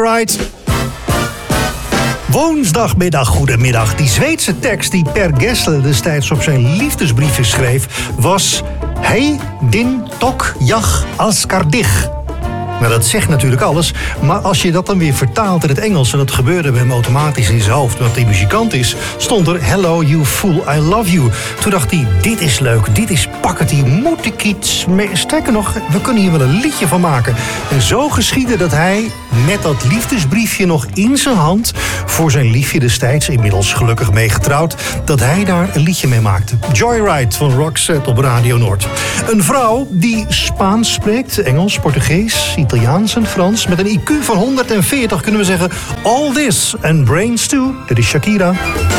Joyride. Woensdagmiddag, goedemiddag. Die Zweedse tekst die Per Gessle destijds op zijn liefdesbriefje schreef was Hej din tok jag alskardig. Nou, dat zegt natuurlijk alles, maar als je dat dan weer vertaalt in het Engels, en dat gebeurde bij hem automatisch in zijn hoofd, omdat hij muzikant is, stond er Hello you fool, I love you. Toen dacht hij, dit is leuk, dit is pakkend, hier moet ik iets mee. Sterker nog, we kunnen hier wel een liedje van maken. En zo geschiedde dat hij met dat liefdesbriefje nog in zijn hand voor zijn liefje destijds, inmiddels gelukkig meegetrouwd, dat hij daar een liedje mee maakte. Joyride van Roxette op Radio Noord. Een vrouw die Spaans spreekt, Engels, Portugees, Italiaans en Frans. Met een IQ van 140 kunnen we zeggen all this and brains too. Dit is Shakira.